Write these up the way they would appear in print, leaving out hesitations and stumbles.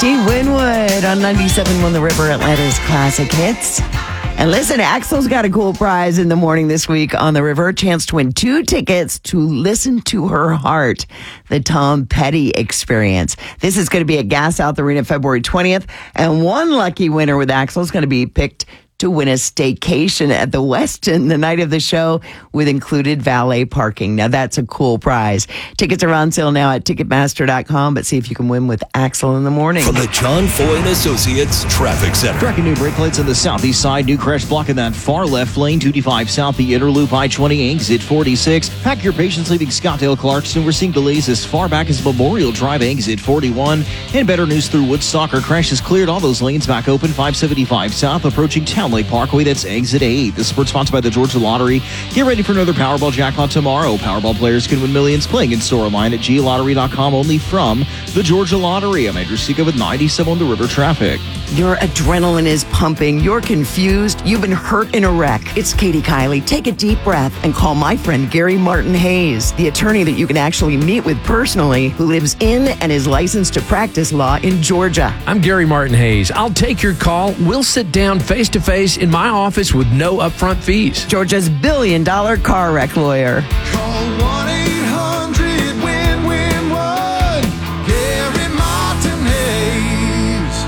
Steve Winwood on 97.1 The River, Atlanta's classic hits. And listen, Axel's got a cool prize in the morning this week on The River. Chance to win 2 tickets to Listen to Her Heart, the Tom Petty Experience. This is going to be at Gas South Arena February 20th. And one lucky winner with Axel is going to be picked to win a staycation at the Westin the night of the show with included valet parking. Now, that's a cool prize. Tickets are on sale now at Ticketmaster.com, but see if you can win with Axel in the morning. From the John Foy & Associates Traffic Center. Tracking new brake lights on the southeast side. New crash blocking that far left lane. 295 south, the inner loop, I-20, exit 46. Pack your patience leaving Scottsdale Clarkston. We're seeing delays as far back as Memorial Drive, exit 41. And better news through Woodstock. Our crash has cleared all those lanes back open. 575 south, approaching Town Lake Parkway. That's exit 8. This is sponsored by the Georgia Lottery. Get ready for another Powerball jackpot tomorrow. Powerball players can win millions playing in store online at glottery.com, only from the Georgia Lottery. I'm Andrew Sika with 97 The River Traffic. Your adrenaline is pumping. You're confused. You've been hurt in a wreck. It's Katie Kiley. Take a deep breath and call my friend Gary Martin Hayes, the attorney that you can actually meet with personally, who lives in and is licensed to practice law in Georgia. I'm Gary Martin Hayes. I'll take your call. We'll sit down face-to-face in my office with no upfront fees. Georgia's billion-dollar car wreck lawyer. Call 1-800-WIN-WIN-1. Gary Martin Hayes.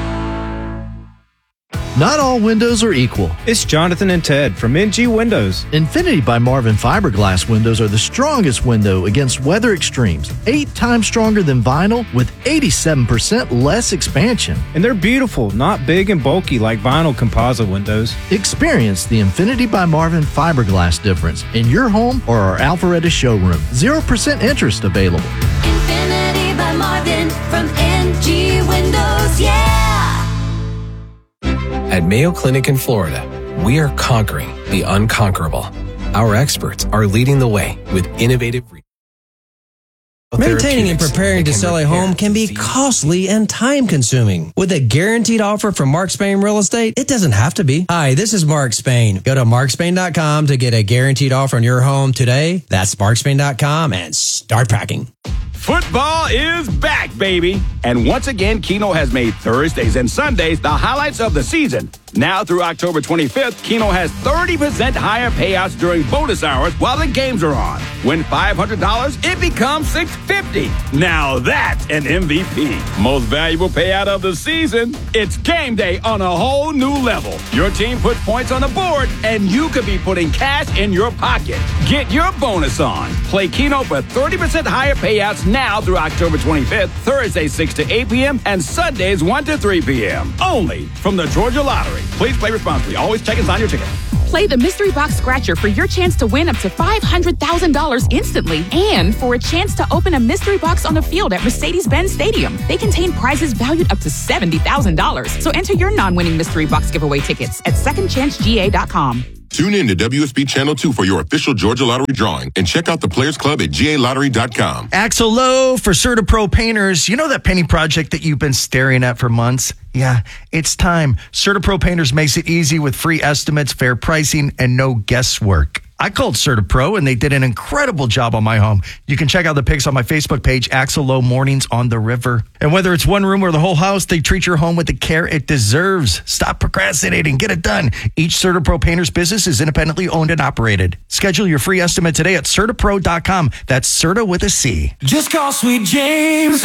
Not all windows are equal. It's Jonathan and Ted from NG Windows. Infinity by Marvin fiberglass windows are the strongest window against weather extremes. 8 times stronger than vinyl with 87% less expansion. And they're beautiful, not big and bulky like vinyl composite windows. Experience the Infinity by Marvin fiberglass difference in your home or our Alpharetta showroom. 0% interest available. Infinity by Marvin from NG Windows, yeah! At Mayo Clinic in Florida, we are conquering the unconquerable. Our experts are leading the way with innovative Maintaining and preparing to sell a home can be costly and time-consuming. With a guaranteed offer from Mark Spain Real Estate, it doesn't have to be. Hi, this is Mark Spain. Go to markspain.com to get a guaranteed offer on your home today. That's markspain.com and start packing. Football is back, baby. And once again, Keno has made Thursdays and Sundays the highlights of the season. Now through October 25th, Keno has 30% higher payouts during bonus hours while the games are on. Win $500, it becomes $650. Now that's an MVP. Most valuable payout of the season. It's game day on a whole new level. Your team puts points on the board, and you could be putting cash in your pocket. Get your bonus on. Play Keno for 30% higher payouts now through October 25th, Thursdays 6 to 8 p.m. and Sundays 1 to 3 p.m. Only from the Georgia Lottery. Please play responsibly. Always check and sign your ticket. Play the Mystery Box Scratcher for your chance to win up to $500,000 instantly and for a chance to open a mystery box on the field at Mercedes-Benz Stadium. They contain prizes valued up to $70,000. So enter your non-winning Mystery Box giveaway tickets at secondchancega.com. Tune in to WSB Channel 2 for your official Georgia Lottery drawing and check out the Players Club at GALottery.com. Axel Lowe for CertaPro Painters. You know that painting project that you've been staring at for months? Yeah, it's time. CertaPro Painters makes it easy with free estimates, fair pricing, and no guesswork. I called CertaPro, and they did an incredible job on my home. You can check out the pics on my Facebook page, Axel Lowe Mornings on the River. And whether it's one room or the whole house, they treat your home with the care it deserves. Stop procrastinating. Get it done. Each CertaPro Painters business is independently owned and operated. Schedule your free estimate today at CertaPro.com. That's Certa with a C. Just call Sweet James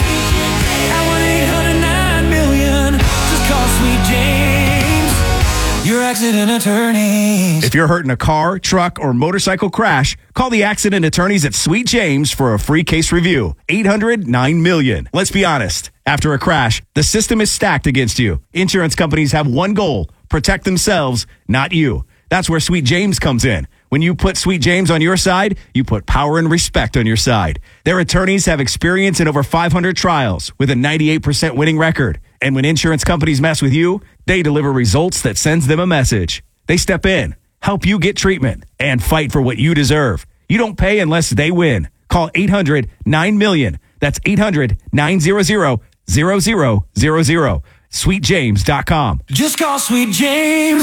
at 1-800-9-million. Just call Sweet James, your accident attorneys. If you're hurt in a car, truck, or motorcycle crash, call the accident attorneys at Sweet James for a free case review. 800-9-million. Let's be honest. After a crash, the system is stacked against you. Insurance companies have one goal: protect themselves, not you. That's where Sweet James comes in. When you put Sweet James on your side, you put power and respect on your side. Their attorneys have experience in over 500 trials with a 98% winning record. And when insurance companies mess with you, they deliver results that sends them a message. They step in, help you get treatment, and fight for what you deserve. You don't pay unless they win. Call 800-9-million. That's 800-900-0000. SweetJames.com. Just call Sweet James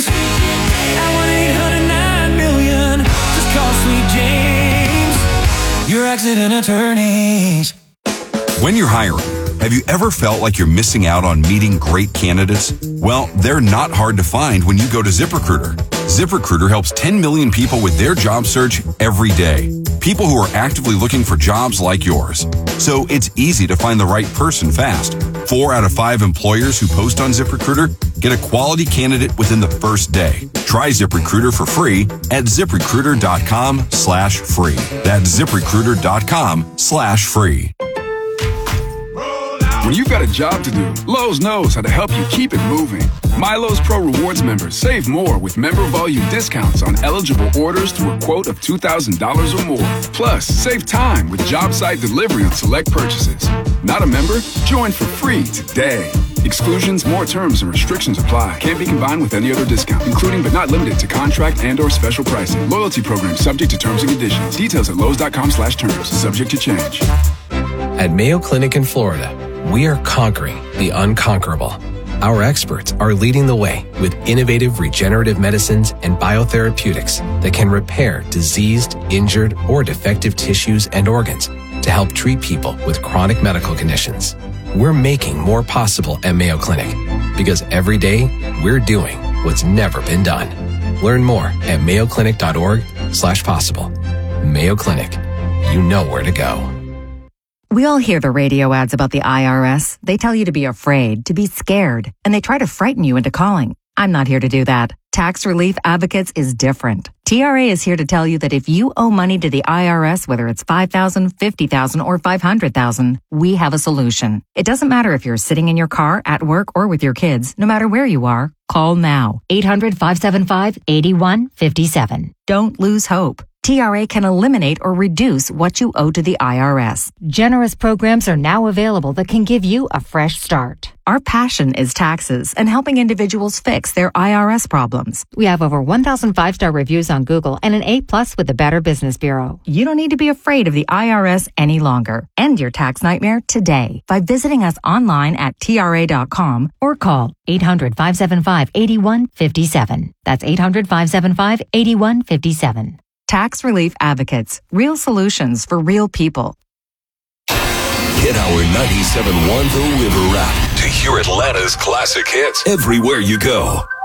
at 1-800-9-million. Just call Sweet James, your accident attorneys. When you're hiring, Have you ever felt like you're missing out on meeting great candidates? Well, they're not hard to find when you go to ZipRecruiter. ZipRecruiter helps 10 million people with their job search every day. People who are actively looking for jobs like yours. So it's easy to find the right person fast. 4 out of 5 employers who post on ZipRecruiter get a quality candidate within the first day. Try ZipRecruiter for free at ZipRecruiter.com/free. That's ZipRecruiter.com/free. When you've got a job to do, Lowe's knows how to help you keep it moving. MyLowe's Pro Rewards members save more with member volume discounts on eligible orders through a quote of $2,000 or more. Plus, save time with job site delivery on select purchases. Not a member? Join for free today. Exclusions, more terms, and restrictions apply. Can't be combined with any other discount, including but not limited to contract and/or special pricing. Loyalty program subject to terms and conditions. Details at Lowe's.com/terms. Subject to change. At Mayo Clinic in Florida, we are conquering the unconquerable. Our experts are leading the way with innovative regenerative medicines and biotherapeutics that can repair diseased, injured, or defective tissues and organs to help treat people with chronic medical conditions. We're making more possible at Mayo Clinic because every day we're doing what's never been done. Learn more at mayoclinic.org/possible. Mayo Clinic, you know where to go. We all hear the radio ads about the IRS. They tell you to be afraid, to be scared, and they try to frighten you into calling. I'm not here to do that. Tax Relief Advocates is different. TRA is here to tell you that if you owe money to the IRS, whether it's $5,000, $50,000, or $500,000, we have a solution. It doesn't matter if you're sitting in your car, at work, or with your kids. No matter where you are, call now. 800-575-8157. Don't lose hope. TRA can eliminate or reduce what you owe to the IRS. Generous programs are now available that can give you a fresh start. Our passion is taxes and helping individuals fix their IRS problems. We have over 1,000 5-star reviews on Google and an A+ with the Better Business Bureau. You don't need to be afraid of the IRS any longer. End your tax nightmare today by visiting us online at TRA.com or call 800-575-8157. That's 800-575-8157. Tax Relief Advocates. Real solutions for real people. Get our 97.1 The River app to hear Atlanta's classic hits everywhere you go.